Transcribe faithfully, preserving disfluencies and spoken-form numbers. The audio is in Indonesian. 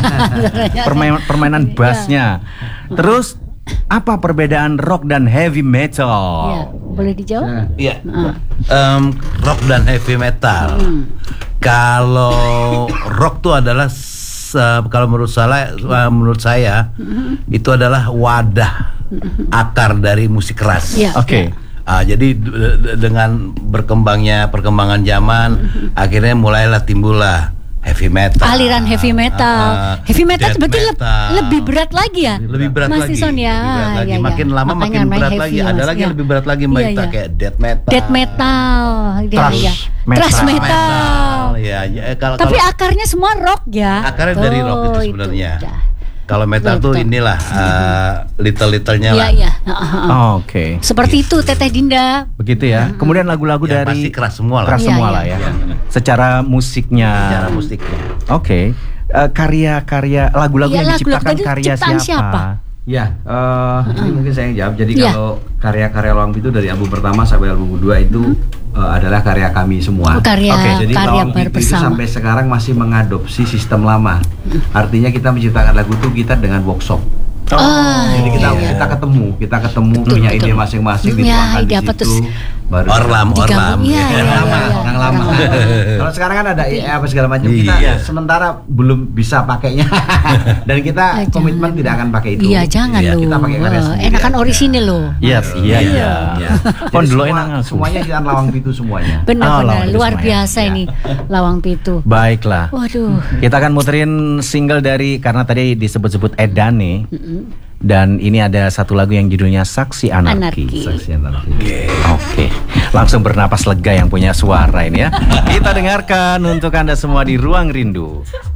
Permain, permainan bassnya. Terus apa perbedaan rock dan heavy metal? Ya, boleh dijawab? Iya. Uh. Um, rock dan heavy metal. Hmm. Kalau rock tuh adalah uh, kalau menurut saya, uh, menurut saya hmm. itu adalah wadah akar dari musik keras. Ya, Oke. Okay. Ya. Uh, jadi d- d- dengan berkembangnya perkembangan zaman, hmm. akhirnya mulailah timbullah heavy metal. Aliran heavy metal. Uh, heavy metal berarti metal. Le- lebih berat lagi ya? Lebih berat Mas lagi. Tison ya. Lebih berat lagi. Ya, ya. Makin lama Makanya makin berat lagi. ya, Ada mas, lagi ya. yang lebih berat lagi Mbak ya, Ita, ya. kayak death metal. Death metal. Thrash ya. metal. Thrash metal. Ya, ya kalau, Tapi kalau, akarnya semua rock ya. Akarnya dari rock itu sebenarnya. Itu, kalau metal tuh inilah uh, little-littlenya lah. Iya, iya. Oh, Oke. Okay. Seperti itu Teteh Dinda. Begitu ya. Kemudian lagu-lagu Ya, dari pasti keras semua lah. Keras Iya, semua iya. lah ya. Iya. Secara musiknya. Secara musiknya. Oke. Okay. Uh, karya-karya lagu-lagu Iya, yang lagu-lagu diciptakan tadi karya ciptaan siapa? siapa? Ya, uh, ini mungkin saya yang jawab. Jadi Ya. kalau karya-karya Lawang Pitu dari album pertama sampai album kedua itu hmm. uh, adalah karya kami semua. Karya, Oke, jadi karya Lawang Pitu itu bersama. sampai sekarang masih mengadopsi sistem lama. Artinya kita menciptakan lagu itu kita dengan workshop. Oh, Jadi kita iya. kita ketemu, kita ketemu Betul, punya betul. ide masing-masing Ya, dituangkan ide di apa situ. terus? Baru Orlam, orlam. Digabung, iya, yang iya, lama, iya. yang lama. Orang Kalau sekarang kan ada I A apa segala macam. Kita Iya. sementara belum bisa pakainya. Dan kita Eh, komitmen jangan. tidak akan pakai itu. Iya, jangan Iya, loh. kita pakai karya Wah, sendiri enakan aja. orisinil loh. Yes, iya iya. Iya. Pon Jadi dulu semua- enak aku. Semuanya jangan Lawang Pitu semuanya. Oh, Benar-benar Lawang Pitu luar semuanya. biasa Ya. ini Lawang Pitu. Baiklah. Waduh. Kita akan muterin single dari, karena tadi disebut-sebut Edan nih. Dan ini ada satu lagu yang judulnya Saksi Anarki. Anarki. Saksian nanti. Oke, langsung bernapas lega yang punya suara ini ya. Kita dengarkan untuk Anda semua di Ruang Rindu.